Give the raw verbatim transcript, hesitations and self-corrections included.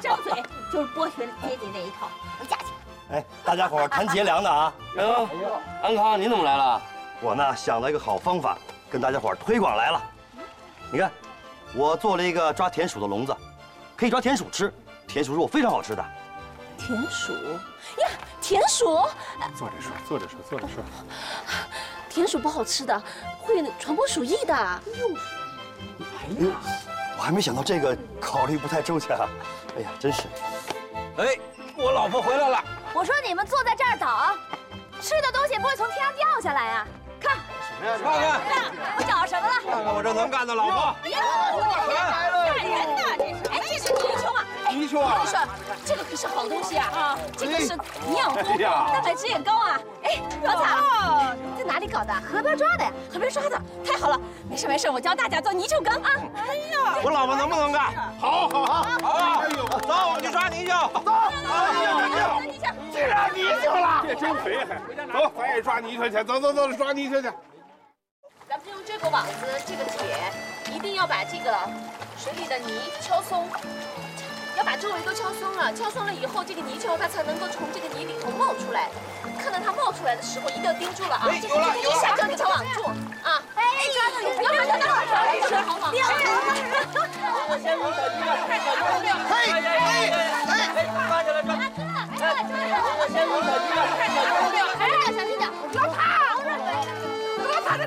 张嘴就是剥削姐姐那一套，回家去。 哎，大家伙谈结粮的啊！ 哎呦，安康，你怎么来了？ 我呢想了一个好方法，跟大家伙推广来了。你看，我做了一个抓田鼠的笼子，可以抓田鼠吃，田鼠肉非常好吃的。 田鼠呀，田鼠， 坐着说，坐着说，坐着说。 田鼠不好吃的，会传播鼠疫的。哎呦，我还没想到这个，考虑不太周全啊！哎呀，真是。 哎，我老婆回来了。 我说你们坐在这儿等，吃的东西不会从天上掉下来呀？看， 看看， 我找着什么了？ 看看我这能干的老婆。 别吓人呐，这是。哎，这是泥鳅啊！ 泥鳅啊！ 我跟你说，这个可是好东西啊！啊，这个是营养丰富，蛋白质也高啊！哎，若草，在哪里搞的？河边抓的呀？河边抓的，太好了！没事没事，我教大家做泥鳅羹啊！哎呀， 我老婆能不能干？ 好，好，好， 好啊！走，我们去抓泥鳅。走， 泥鳅， 去抓泥鳅了！这真肥还。走，咱也抓泥鳅去。走走走，抓泥鳅去。 咱们就用这个网子，这个铁，一定要把这个水里的泥敲松，要把周围都敲松了。敲松了以后，这个泥鳅它才能够从这个泥里头冒出来。看到它冒出来的时候，一定要盯住了啊！这个一下就给它网住啊！哎，抓住！不要让它到手里去，好吗？ 我先用手机了，太小心了！嘿，哎哎，抓起来，抓！ 抓了抓了！ 我先用手机了，太小心了！ 小心点，小心点！我抓它。